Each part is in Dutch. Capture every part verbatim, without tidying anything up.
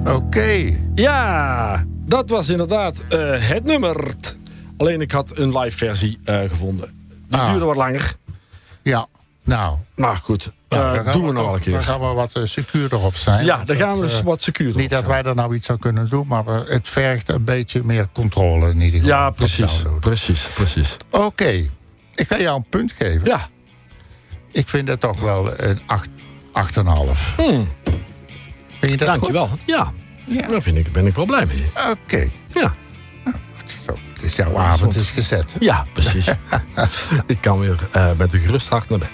Oké. Okay. Ja, dat was inderdaad uh, het nummer. Alleen ik had een live versie uh, gevonden. Die ah. duurde wat langer. Ja, nou. Maar goed, uh, ja, doen we, we nog wel een keer. Dan gaan we wat uh, secuurder op zijn. Ja, dan gaan we dus uh, wat secuurder Niet dat wij er nou iets aan kunnen doen, maar we, het vergt een beetje meer controle in ieder geval. Ja, precies. Precies, precies. Oké, okay. Ik ga jou een punt geven. Ja. Ik vind het toch wel een acht, acht en een half. Hmm. Vind je dat Dankjewel. goed? Ja, ja. Daar vind ik, ben ik wel blij mee. Oké. Okay. Ja. Nou, zo, dus jouw avond is gezet. Ja, precies. Ik kan weer uh, met een gerust hart naar bed.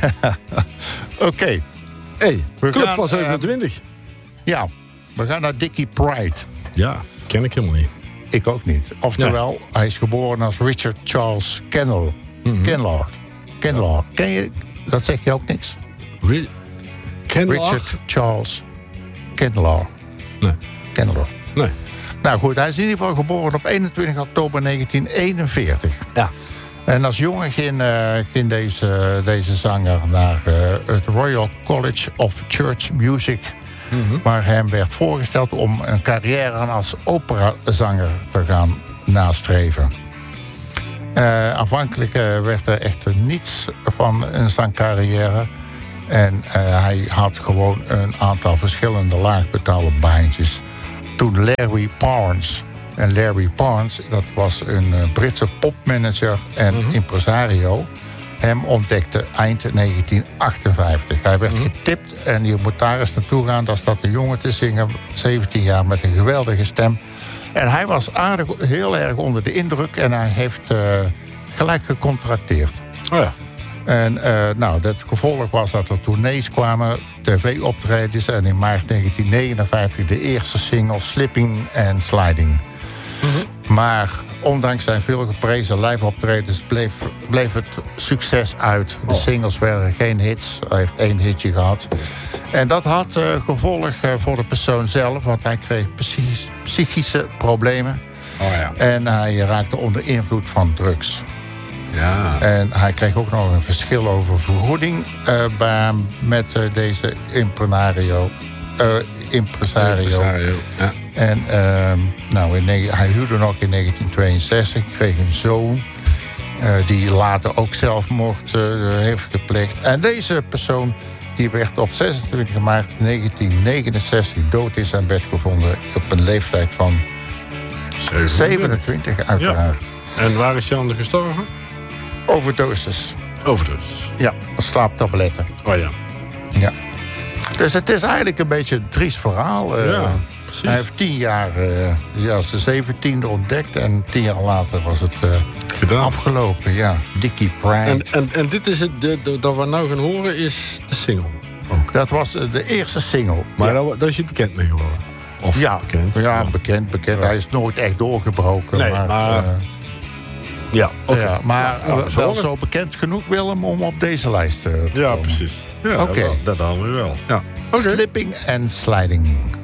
Oké. Okay. Hey, we Club gaan, van zevenentwintig. Uh, ja, we gaan naar Dickie Pride. Ja, ken ik helemaal niet. Ik ook niet. Oftewel, ja. Hij is geboren als Richard Charles Kennel. Mm-hmm. Kenlord. Kenlord. Ken je, dat zeg je ook niks? Ri- Richard Charles Kenlord. Nee. Kenlord. Nee. Nou goed, hij is in ieder geval geboren op eenentwintig oktober negentien eenenveertig. Ja. En als jongen ging, uh, ging deze, deze zanger naar uh, het Royal College of Church Music... Mm-hmm. waar hem werd voorgesteld om een carrière als operazanger te gaan nastreven. Uh, aanvankelijk uh, werd er echter niets van een zangcarrière. En uh, hij had gewoon een aantal verschillende laagbetaalde baantjes. Toen Larry Parnes, en Larry Parnes, dat was een uh, Britse popmanager en mm-hmm. impresario... hem ontdekte eind negentien achtenvijftig. Hij werd mm-hmm. getipt en je moet daar eens naartoe gaan. Daar staat een jongen te zingen, zeventien jaar, met een geweldige stem. En hij was aardig, heel erg onder de indruk en hij heeft uh, gelijk gecontracteerd. Oh ja. En uh, nou, het gevolg was dat er tournees kwamen, tv-optredens... en in maart negentien negenenvijftig de eerste single Slipping and Sliding. Mm-hmm. Maar ondanks zijn veel geprezen live-optredens bleef, bleef het succes uit. De singles werden geen hits. Hij heeft één hitje gehad. En dat had uh, gevolg uh, voor de persoon zelf, want hij kreeg precies psychische problemen. Oh ja. En hij raakte onder invloed van drugs. Ja. En hij kreeg ook nog een verschil over vergoeding uh, bij, met uh, deze impresario. Uh, impresario. impresario ja. En uh, nou, in, hij huwde nog in negentien tweeënzestig, kreeg een zoon... Uh, die later ook zelfmoord uh, heeft gepleegd. En deze persoon die werd op zesentwintig maart negentien negenenzestig dood in zijn bed gevonden... op een leeftijd van zevenentwintig, uiteraard. Ja. En waar is hij aan gestorven? Overdosis. Overdosis. Ja, slaaptabletten. Oh ja. Ja. Dus het is eigenlijk een beetje een triest verhaal. Uh, ja, precies. Hij heeft tien jaar, uh, ja, als de zeventiende ontdekt... en tien jaar later was het uh, gedaan. Afgelopen. Ja, Dickie Pride. En, en, en dit is het, de, de, dat we nou gaan horen, is de single ook. Dat was de eerste single. Maar ja. daar, daar is je bekend mee geworden? Of ja, bekend? Ja, bekend, bekend. Ja. Hij is nooit echt doorgebroken. Nee, maar... maar... Uh, Ja, okay. ja, maar ja, uh, wel zo bekend genoeg, Willem, om op deze lijst uh, te ja, komen. Precies. Ja, Oké. Okay. Dat, dat hadden we wel. Ja. Okay. Slipping and Sliding.